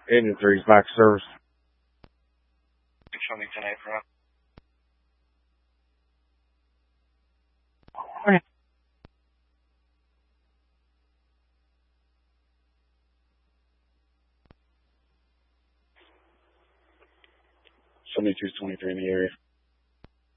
Engine 3's back service. Show me 10-8 for now. Okay. Somebody 223 in the area.